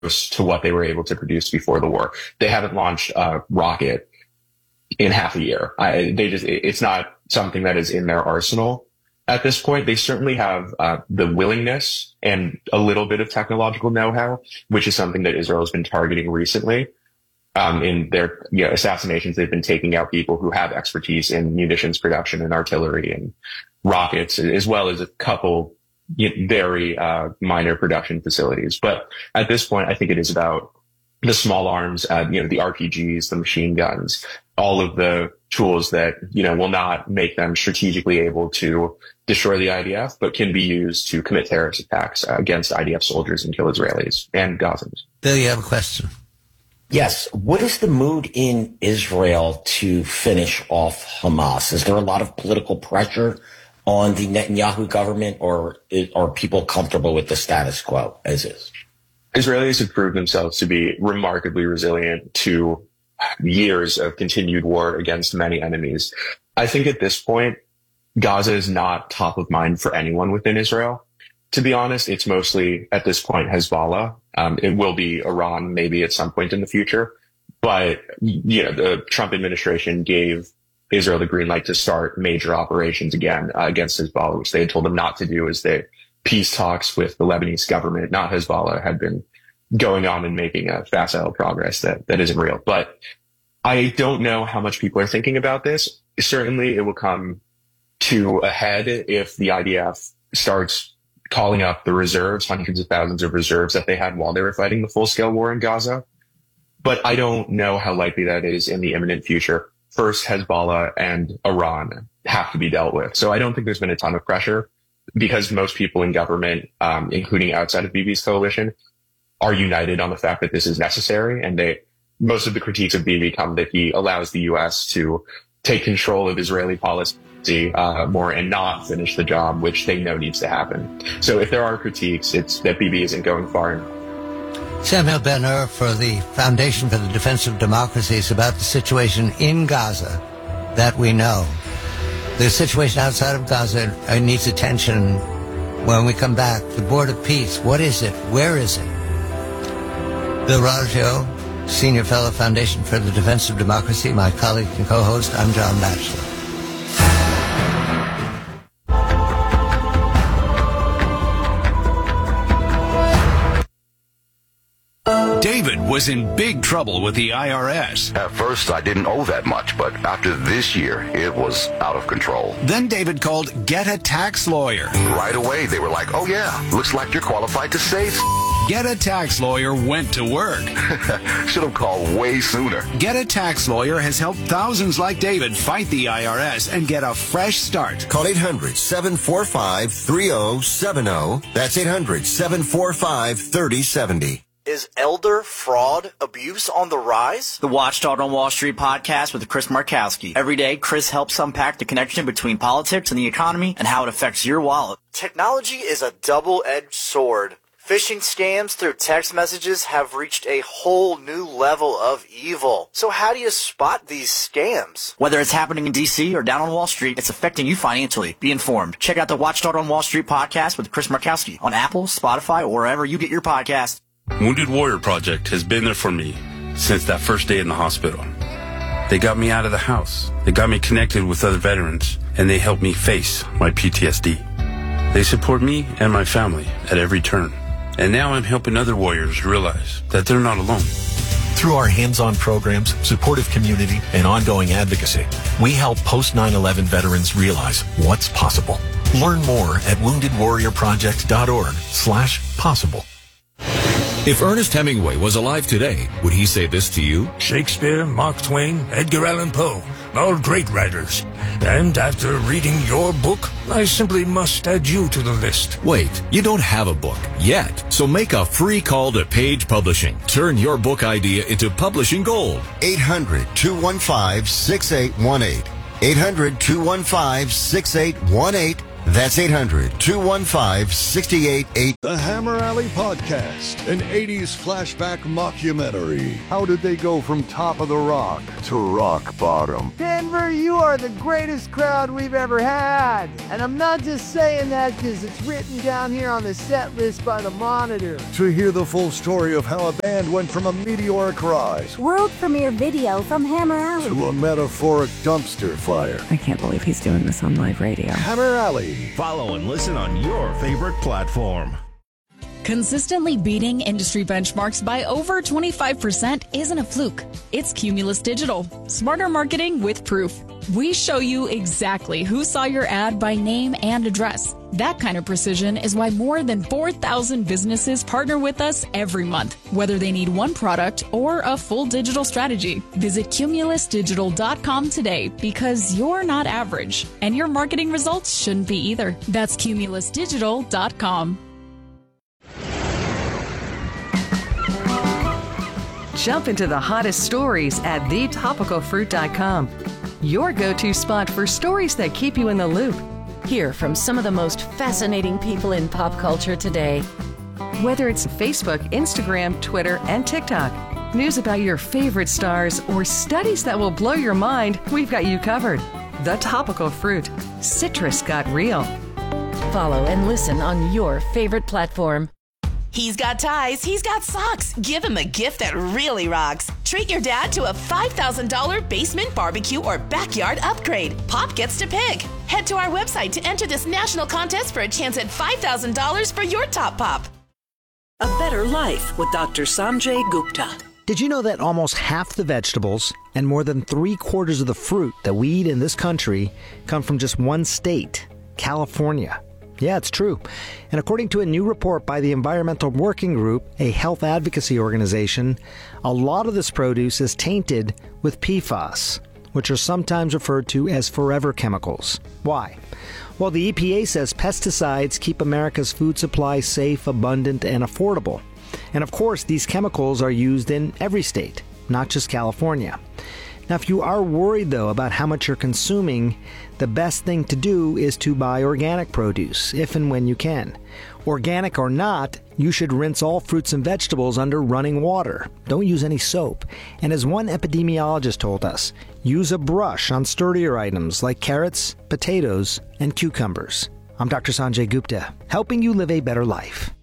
to what they were able to produce before the war. They haven't launched a rocket in half a year. It's not something that is in their arsenal at this point. They certainly have the willingness and a little bit of technological know-how, which is something that Israel has been targeting recently. In their assassinations, they've been taking out people who have expertise in munitions production and artillery and rockets, as well as a couple very minor production facilities. But at this point, I think it is about the small arms, the RPGs, the machine guns, all of the tools that, will not make them strategically able to destroy the IDF, but can be used to commit terrorist attacks against IDF soldiers and kill Israelis and Gazans. Bill, you have a question? Yes. What is the mood in Israel to finish off Hamas? Is there a lot of political pressure on the Netanyahu government, or are people comfortable with the status quo as is? Israelis have proved themselves to be remarkably resilient to years of continued war against many enemies. I think at this point, Gaza is not top of mind for anyone within Israel. To be honest, it's mostly, at this point, Hezbollah. It will be Iran maybe at some point in the future. But, the Trump administration gave Israel the green light to start major operations again against Hezbollah, which they had told them not to do as the peace talks with the Lebanese government, not Hezbollah, had been going on and making a facile progress that isn't real. But I don't know how much people are thinking about this. Certainly it will come to a head if the IDF starts calling up the reserves, hundreds of thousands of reserves that they had while they were fighting the full-scale war in Gaza. But I don't know how likely that is in the imminent future. First, Hezbollah and Iran have to be dealt with. So I don't think there's been a ton of pressure because most people in government, including outside of Bibi's coalition, are united on the fact that this is necessary. And most of the critiques of Bibi come that he allows the U.S. to take control of Israeli policy more and not finish the job, which they know needs to happen. So if there are critiques, it's that Bibi isn't going far enough. Samuel Ben-Ur for the Foundation for the Defense of Democracy is about the situation in Gaza that we know. The situation outside of Gaza needs attention. When we come back, the Board of Peace, what is it? Where is it? Bill Raggio, Senior Fellow, Foundation for the Defense of Democracy, my colleague and co-host. I'm John Batchelor. David was in big trouble with the IRS. At first, I didn't owe that much, but after this year, it was out of control. Then David called Get a Tax Lawyer. Right away, they were like, oh yeah, looks like you're qualified to save. Get a Tax Lawyer went to work. Should have called way sooner. Get a Tax Lawyer has helped thousands like David fight the IRS and get a fresh start. Call 800-745-3070. That's 800-745-3070. Is elder fraud abuse on the rise? The Watchdog on Wall Street podcast with Chris Markowski. Every day, Chris helps unpack the connection between politics and the economy and how it affects your wallet. Technology is a double-edged sword. Phishing scams through text messages have reached a whole new level of evil. So how do you spot these scams? Whether it's happening in D.C. or down on Wall Street, it's affecting you financially. Be informed. Check out the Watchdog on Wall Street podcast with Chris Markowski on Apple, Spotify, or wherever you get your podcasts. Wounded Warrior Project has been there for me since that first day in the hospital. They got me out of the house. They got me connected with other veterans, and they helped me face my PTSD. They support me and my family at every turn. And now I'm helping other warriors realize that they're not alone. Through our hands-on programs, supportive community, and ongoing advocacy, we help post 9/11 veterans realize what's possible. Learn more at woundedwarriorproject.org/possible. If Ernest Hemingway was alive today, would he say this to you? Shakespeare, Mark Twain, Edgar Allan Poe, all great writers. And after reading your book, I simply must add you to the list. Wait, you don't have a book yet, so make a free call to Page Publishing. Turn your book idea into publishing gold. 800-215-6818. 800-215-6818. That's 800-215-6888. The Hammer Alley Podcast, an 80s flashback mockumentary. How did they go from top of the rock to rock bottom? Denver, you are the greatest crowd we've ever had. And I'm not just saying that because it's written down here on the set list by the Monitor. To hear the full story of how a band went from a meteoric rise, world premiere video from Hammer Alley, to a metaphoric dumpster fire. I can't believe he's doing this on live radio. Hammer Alley. Follow and listen on your favorite platform. Consistently beating industry benchmarks by over 25% isn't a fluke. It's Cumulus Digital. Smarter marketing with proof. We show you exactly who saw your ad by name and address. That kind of precision is why more than 4,000 businesses partner with us every month, whether they need one product or a full digital strategy. Visit cumulusdigital.com today because you're not average, and your marketing results shouldn't be either. That's cumulusdigital.com. Jump into the hottest stories at thetopicalfruit.com. Your go-to spot for stories that keep you in the loop. Hear from some of the most fascinating people in pop culture today. Whether it's Facebook, Instagram, Twitter, and TikTok, news about your favorite stars, or studies that will blow your mind, we've got you covered. The Topical Fruit. Citrus got real. Follow and listen on your favorite platform. He's got ties, he's got socks. Give him a gift that really rocks. Treat your dad to a $5,000 basement barbecue or backyard upgrade. Pop gets to pick. Head to our website to enter this national contest for a chance at $5,000 for your top pop. A Better Life with Dr. Sanjay Gupta. Did you know that almost half the vegetables and more than 3/4 of the fruit that we eat in this country come from just one state, California? Yeah, it's true. And according to a new report by the Environmental Working Group, a health advocacy organization, a lot of this produce is tainted with PFAS, which are sometimes referred to as forever chemicals. Why? Well, the EPA says pesticides keep America's food supply safe, abundant, and affordable. And of course, these chemicals are used in every state, not just California. Now, if you are worried, though, about how much you're consuming, the best thing to do is to buy organic produce, if and when you can. Organic or not, you should rinse all fruits and vegetables under running water. Don't use any soap. And as one epidemiologist told us, use a brush on sturdier items like carrots, potatoes, and cucumbers. I'm Dr. Sanjay Gupta, helping you live a better life.